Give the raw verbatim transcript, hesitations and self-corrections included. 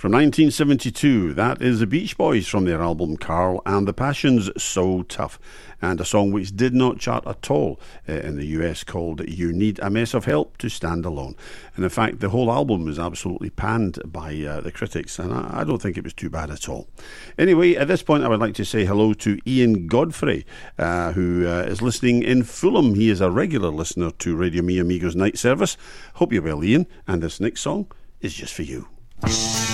From nineteen seventy-two, that is the Beach Boys from their album Carl and the Passions, So Tough, and a song which did not chart at all uh, in the U S called You Need a Mess of Help to Stand Alone. And in fact, the whole album was absolutely panned by uh, the critics, and I, I don't think it was too bad at all. Anyway, at this point, I would like to say hello to Ian Godfrey, uh, who uh, is listening in Fulham. He is a regular listener to Radio Mi Amigos night service. Hope you're well, Ian, and this next song is just for you.